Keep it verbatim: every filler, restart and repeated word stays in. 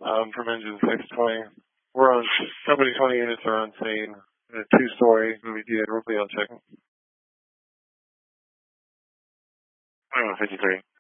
um, from engine six twenty. We're on, company twenty units are on scene. A two-story V T A, we'll be on checking. fifty-three.